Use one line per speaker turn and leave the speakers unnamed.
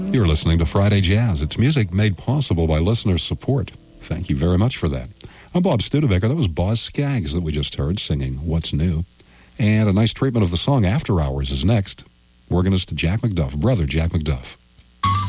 You're listening to Friday Jazz. It's music made possible by listener support. Thank you very much for that. I'm Bob Studebaker. That was Boz Scaggs that we just heard singing What's New. And a nice treatment of the song After Hours is next. Organist Jack McDuff, brother Jack McDuff.